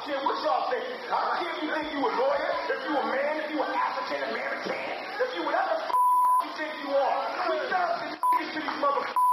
care what y'all think. I don't care if you think you a lawyer, if you a man, if you an African American, if you whatever the f*** you think you are. We serve this to these motherfuckers.